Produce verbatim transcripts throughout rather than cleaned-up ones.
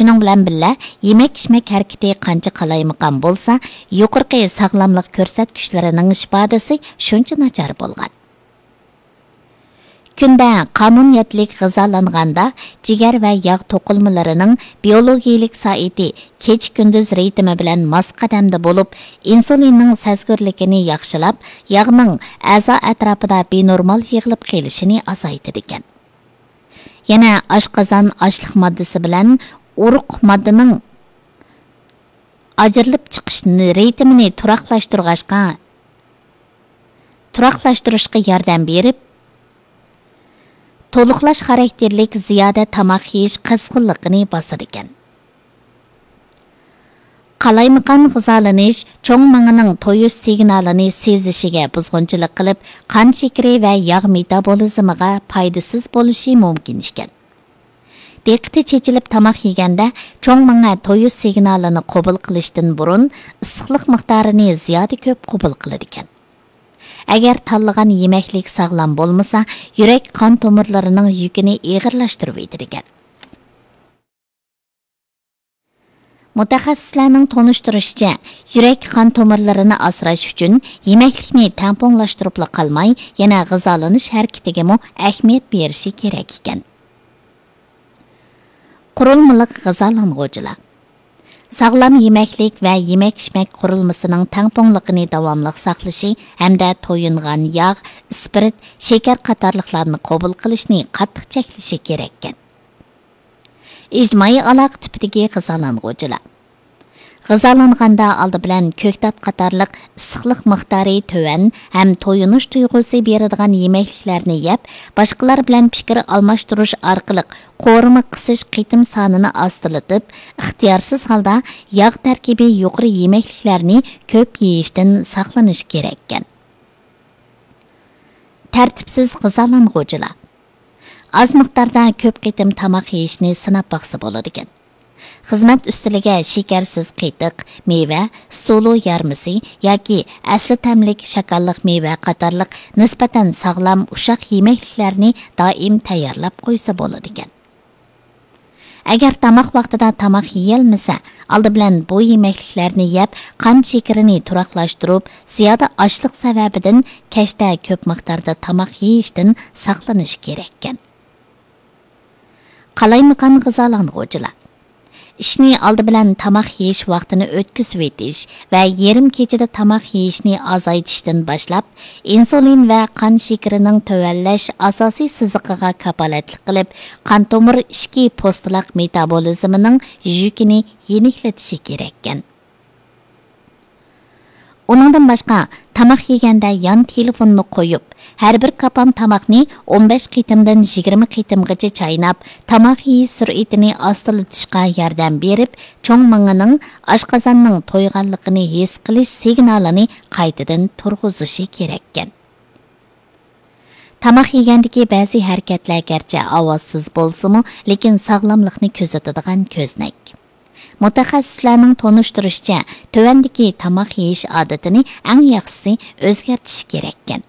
Şunun bilan birga yemek-içmek harakati qancha qalaymaqan bo'lsa, yuqorqi sog'lomlik ko'rsatkichlarining ifodasi shuncha nachar bo'lgan. Kunda qonuniyatlik g'izolanganda jigar va yog' to'qilmalarining biologiyalik soati kech-kunduz ritmi bilan mos qadamda bo'lib, insulinning sezgirligini yaxshilab, yog'ning a'zo atrofida benormal yig'ilib qolishini azaytadi ekan. Yana oshqozon ochliq moddasi bilan urug' moddaning ajrilib chiqish ritmini turaqlashtirishga turaqlashtirishga yordam berib, to'liqlash xarakterlik ziyoda tomoq yeyish qizg'inligini bosar ekan. Qalaymaqan g'izolanish cho'ng mang'ining to'yish signalini sezishiga buzg'unchilik qilib, qon shakari va yog' metabolizmiga foydasiz bo'lishi mumkin ekan. Diqqati chechilib tomoq yeganda cho'ng mang'a to'yish signalini qabul qilishdan burun issiqlik miqdorini ziyoda ko'p qabul qiladi ekan. Agar tanlagan yemeklik sağlam bo'lmasa, yurak qon tomirlarining yukini og'irlashtirib ekan. Mutaxassislarning tonishtirishicha, yurak qon tomirlarini asrash uchun yemeklikni tamponlashtirib qolmay, yana g'izolanish harakatiga mo ahamiyat berishi kerak ekan. Qurilmalik g'izolang'uvchilar sağlam yemeklik va yemek-içmek qurilmasining tamponligini davomli saqlashi hamda to'yingan yog', spirit, shakar qatorliqlarni qabul qilishni qattiq cheklashi kerak ekan. Ijtimoiy aloqa tipidagi g'izolang'uvchilar g'izolanganda oldi bilan ko'ktat qatorliq issiqlik miqdori to'van ham to'yinish tuyg'usi beradigan yemekliklarni yeb, boshqalar bilan fikr almashtirish orqali qo'rma qisish qitim sonini ostilatib, ixtiyorsiz holda yog' tarkibi yuqori yemekliklarni ko'p yeyishdan saqlanish kerak ekan. Tartibsiz g'izolang'uvchilar az miqdorda ko'p qitim tomoq yeyishni sinab baqsa bo'ladi ekan. Xizmat ustiliga shakarsiz qiytiq, meva, sulu yarmisi yoki asli tamlik shakarliq meva qatorliq nisbatan sog'lom ushaq yemekliklarni doim tayyorlab qo'ysa bo'ladi ekan. Agar tomoq vaqtida tomoq yeyilmasa, oldi bilan bu yemekliklarni yeb, qon shakarini turaqlashtirib, ziyoda ochliq sababidan kechda ko'p miqdorda tomoq yeyishdan saqlanish kerak ekan. Qalaymaqan g'izolang'uvchilar ishni oldi bilan tomoq yeyish vaqtini o'tkazib etish va yarim kechada tomoq yeyishni azaytishdan boshlab, insulin va qon shakarining tuvanlash asosiy siziqiga kapolatlik qilib, qon tomir ichki postaloq metabolizmining yukini yeniklatishi kerak ekan. Uningdan boshqa, tomoq yeganda yon telefonni qo'yib, har bir kapam tomoqni o'n besh qitimdan yigirma qitimgacha chaynab, tomoq yeyish sur'atini ostilatishga yordam berib, cho'ng mang'ining oshqozonning to'yganligini his qilish signalini qaytadan turg'izishi kerak ekan. Tomoq yegandagi ba'zi harakatlar garchi ovozsiz bo'lsa-mu, lekin sog'lomlikni ko'rsatadigan ko'znak. Mutaxassislarning tonishtirishicha, tuvandagi tomoq yeyish odatini eng yaxshisi o'zgartish kerak ekan.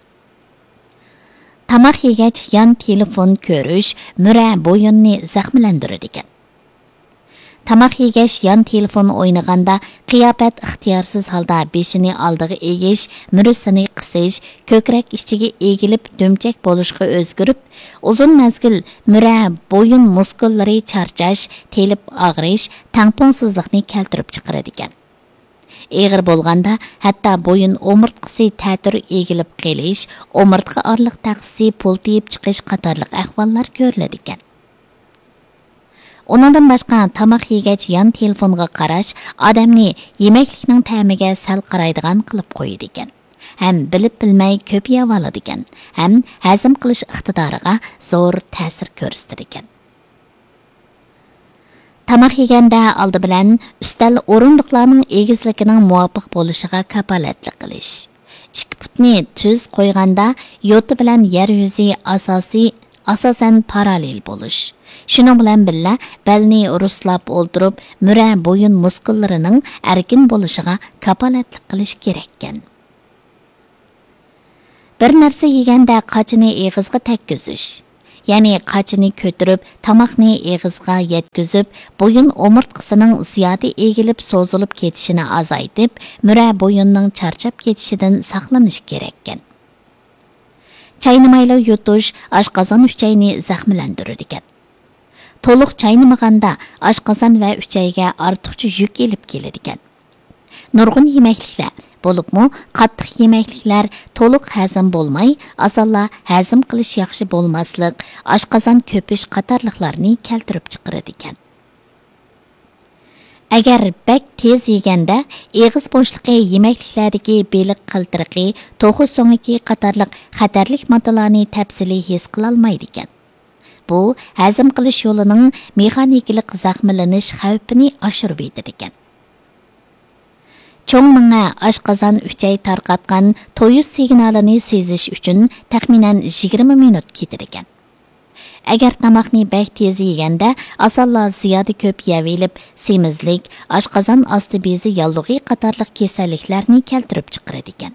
Tomoq yegach yon telefon ko'rish mura bo'yinni zaxmlantiradi ekan. Tomoq yegach yon telefon o'ynaganda qiyofat ixtiyorsiz holda beshini oldiga egish, murusini qisish, ko'krak ichiga egilib do'mchak bo'lishga o'zgarib, uzun mazgil mura bo'yin muskullari charchash, telib og'rish, tamponsizlikni keltirib chiqaradi ekan. Eg'ir bo'lganda hatto bo'yin o'mirtqisi ta'tir egilib qelish, o'mirtqa orliq taqsisi pultiyib chiqish qatorliq ahvollar ko'riladi ekan. Onundan boshqa tomoq yegach yon telefonga qarash odamni yemeklikning ta'miga sal qaraydigan qilib qo'yadi ekan. Ham bilib bilmay ko'p yeb oladi ekan. Ham hazm qilish iqtidoriga zo'r ta'sir ko'rsatadi ekan. Tomoq yeganda oldi bilan ustal o'rindiqlarning egizligining muvofiq bo'lishiga kapolatlik qilish. Ikki putni tuz qo'yganda yo'ti bilan yer yuzi asosiy asosan parallel bo'lish. Shuning bilan birga belni ruslab o'ldirib, mura bo'yin muskullarining erkin bo'lishiga kapolatlik qilish kerak ekan. Bir narsa yeganda qochini egizga tekkizish. ya'ni qachini ko'tirib, tamoqni eg'izga yetkazib, bo'yin omurtqasining ziyoda egilib, so'zilib ketishini azaytib, mura bo'yinning charchab ketishidan saqlanish kerak ekan. Çaynamayla yutish oshqozon uchayni zaxmlantiradi ekan. To'liq chaynamaganda oshqozon va uchayga ortiqcha yuk elib keladi ekan. Nurg'un yemekliklar, bo'libmi qattiq yemekliklar to'liq hazm bo'lmay, asalla hazm qilish yaxshi bo'lmaslik, oshqozon ko'pish qatorliqlarni keltirib chiqaradi ekan. Agar bak tez yeganda eg'iz bo'shliqi yemekliklardagi beliq qiltiriqi, to'xu so'ngiki qatorliq xatarlik moddalarni tafsiliy his qila olmaydi ekan. Bu hazm qilish yo'lining mexanikalik zaxmlanish xavfini oshirib yedir ekan. Cho'ng manga oshqozon uchay tarqatgan to'yush signalini sezish uchun taxminan yigirma minut ketar ekan. Agar tamoqni bak tez yeganda asalla ziyoda ko'p yevilib, semizlik, oshqozon osti bezi yallig'i qatorliq kasalliklarni keltirib chiqaradi ekan.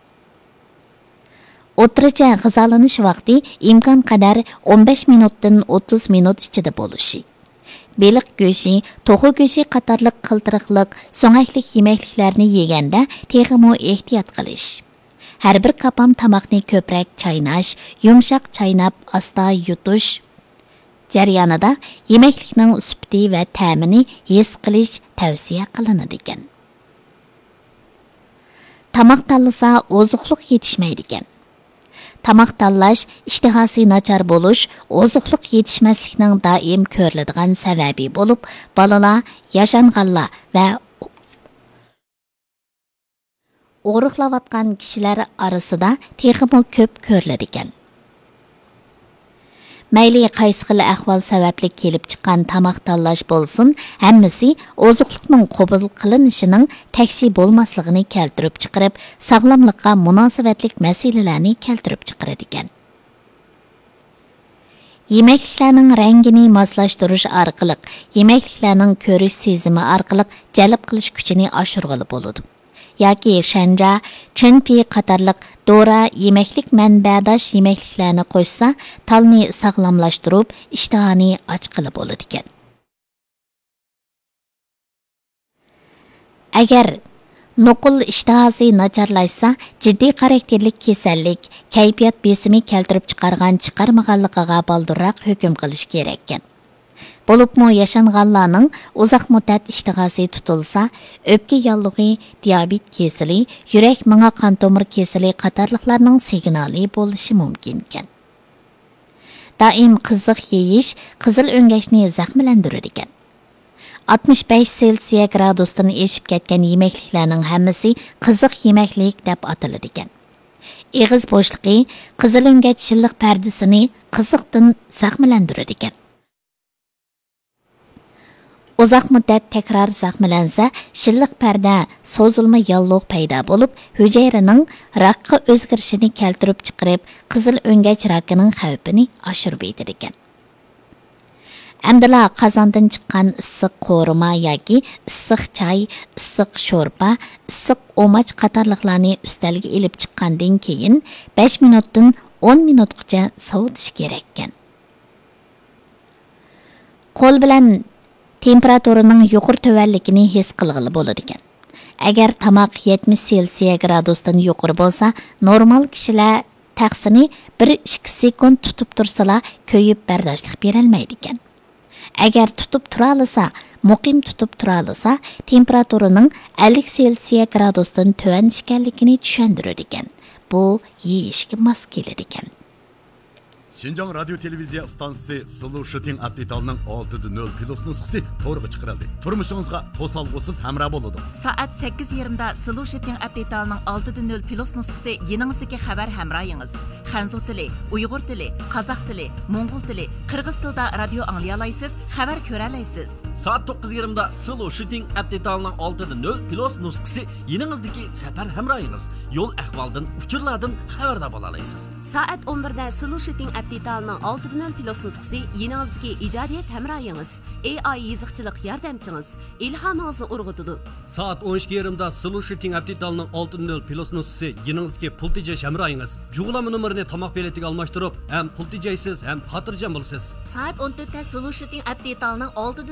O'tircha g'izolanish vaqti imkon qadar o'n besh minutdan o'ttiz minut ichida bo'lishi. Beliq go'shi, to'xu go'shi qatorliq qiltiriqliq, so'ngaklik yemekliklarni yeganda texmo ehtiyot qilish. Har bir kapam tamoqni ko'proq chaynash, yumshoq chaynab, asta yutish jarayonida yemeklikning sifati va ta'mini his qilish tavsiya qilinadi ekan. Tamoq tanlasa ozuqliq yetishmaydi ekan. Tamoq tanlash ishtihasi nachar bo'lish, ozuqliq yetishmaslikning doim ko'riladigan sababi bo'lib, bolalar, yashanganlar va o'riqlayotgan kishilar orasida texmo ko'p ko'riladi ekan. Mayli qaysi xil ahvol sababli kelib chiqqan tamoq tanlash bo'lsin, hammasi ozuqliqning qabul qilinishining taksi bo'lmasligini keltirib chiqarib, sog'lomlikqa munosabatlik masalalarni keltirib chiqaradi ekan. Yemekliklarning rangini moslashtirish orqali, yemekliklarning ko'rish sezimi orqali jalb qilish kuchini oshirg'ili bo'ladi. yoki shanja, chunpi qatorliq dora yemeklik manbadash yemekliklarni qo'shsa, talni sog'lomlashtirib, ishtahani ochqili bo'ladi ekan. Agar nuqul ishtahasi nacharlashsa, jiddiy xarakterlik kasallik, kayfiyat besimi keltirib chiqargan chiqarmaganligiga baldurroq hukm qilish kerak ekan. Bo'libmi yashanganlarning uzoq muddat ishtihasi tutilsa, o'pka yallig'i, diabet kesili, yurak manga qon tomir kesili qatorliqlarning signali bo'lishi mumkin ekan. Doim qiziq yeyish qizil o'ngachni zaxmlantirar ekan. oltmish besh selsiya gradusdan eshib ketgan yemekliklarning hammasi qiziq yemeklik deb ataladi ekan. Eg'iz bo'shliqi qizil o'ngach shilliq pardasini qiziqdan zaxmlantirar ekan. Uzoq muddat takror zaxmlansa, shilliq parda so'zilma yalloq paydo bo'lib, hujayraning rakqa o'zgarishini keltirib chiqarib, qizil o'ngach rakining xavfini oshirib yedir ekan. Amdala qozondan chiqqan issiq qo'rima yoki issiq choy, issiq sho'rpa, issiq o'mach qatorliqlarni ustalga elib chiqqandan keyin besh minutdan o'n minutgacha sovutish kerak ekan. Qo'l bilan temperaturaning yuqori tuvanligini his qilg'ili bo'ladi ekan. Agar tomoq yetmish selsiya gradusdan yuqori bo'lsa, normal kishilar taqsini bir ikki sekund tutib tursalar, ko'yib bardoshlik bera olmaydi ekan. Agar tutib tura olsa, muqim tutib tura olsa, temperaturaning ellik selsiya gradusdan tuvan ekanligini tushundirar ekan. Bu yeyishga mos keladi ekan. Şinjan Radyo Televiziya Stansiyasi Sılu Şıting Abditalının olti nol plus nusxasi to'g'ri chiqarildi. Turmushingizga to'solg'usiz hamroh bo'ladi. Soat sakkiz yarimda Sılu Şıting Abditalının olti nol plus nusxasi yeningizdagi xabar hamrohingiz. Xanzu tili, Uyg'ur tili, Qozoq tili, Mo'ng'ul tili, Qirg'iz tilida radio anglay olasiz, xabar ko'ra olasiz. Soat to'qqiz yarimda Sılu Şıting Abditalının olti nol plus nusxasi yeningizdagi safar hamrohingiz. Yo'l ahvoldan, uchurlardan xabardor bo'la olasiz. Saat o'n birda Solution Aptitalning olti nol plus nusxasi yeningizdagi ijodiyat hamrohingiz, A I yiziqchilik yordamchingiz, ilhomingizni urg'utadi. Saat o'n ikki yarımda Solution Aptitalning olti nol plus nusxasi yeningizdagi pul tejash hamrohingiz. Jug'lama nomerini tomoq beletiga almashtirib, ham pul tejaysiz, ham xotirjam bo'lasiz. Saat o'n to'rtda Solution Aptitalning olti